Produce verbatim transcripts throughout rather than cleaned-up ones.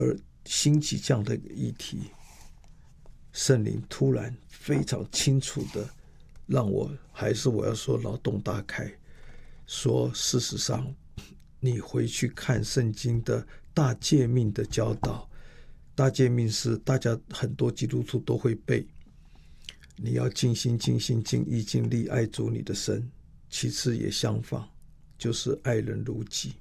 兴起这样的一个议题，圣灵突然非常清楚的让我，还是我要说脑洞大开，说事实上你回去看圣经的大诫命的教导，大诫命是大家很多基督徒都会背，你要尽心尽心尽意尽力爱主你的神，其次也相仿，就是爱人如己。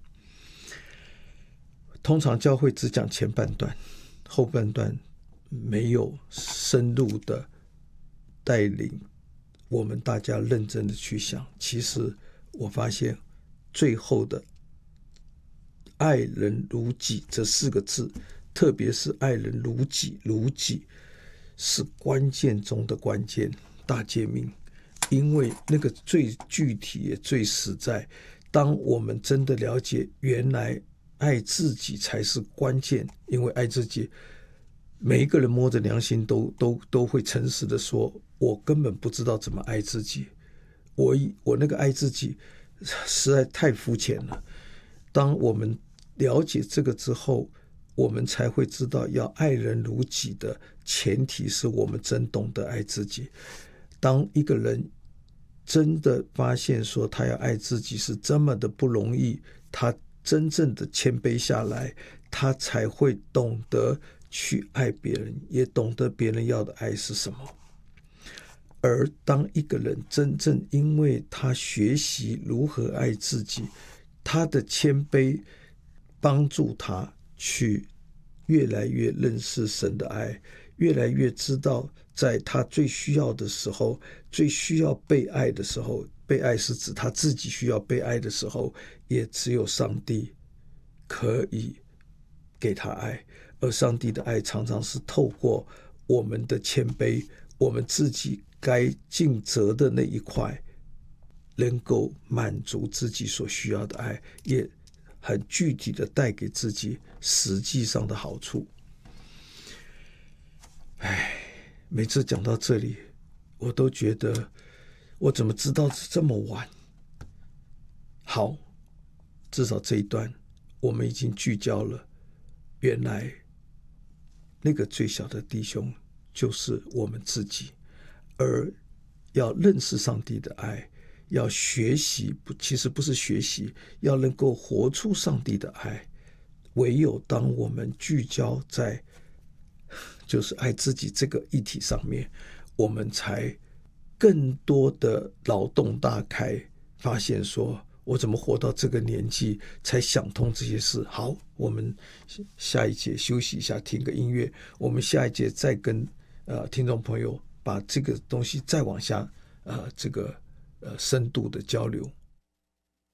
通常教会只讲前半段，后半段没有深入的带领我们大家认真的去想。其实我发现最后的爱人如己这四个字，特别是爱人如己，如己是关键中的关键，大诫命，因为那个最具体也最实在。当我们真的了解原来爱自己才是关键，因为爱自己，每一个人摸着良心都都都会诚实的说，我根本不知道怎么爱自己，我我那个爱自己实在太肤浅了。当我们了解这个之后，我们才会知道要爱人如己的前提是我们真懂得爱自己。当一个人真的发现说他要爱自己是这么的不容易，他真正的谦卑下来，他才会懂得去爱别人，也懂得别人要的爱是什么。而当一个人真正因为他学习如何爱自己，他的谦卑帮助他去越来越认识神的爱，越来越知道在他最需要的时候，最需要被爱的时候，被爱是指他自己需要被爱的时候，也只有上帝可以给他爱。而上帝的爱常常是透过我们的谦卑，我们自己该尽责的那一块，能够满足自己所需要的爱，也很具体的带给自己实际上的好处。唉，每次讲到这里，我都觉得我怎么知道是这么晚？好，至少这一段我们已经聚焦了，原来那个最小的弟兄就是我们自己，而要认识上帝的爱，要学习，其实不是学习，要能够活出上帝的爱。唯有当我们聚焦在就是爱自己这个议题上面，我们才更多的脑洞大开，发现说我怎么活到这个年纪才想通这些事。好，我们下一节休息一下，听个音乐，我们下一节再跟呃听众朋友把这个东西再往下呃这个呃深度的交流。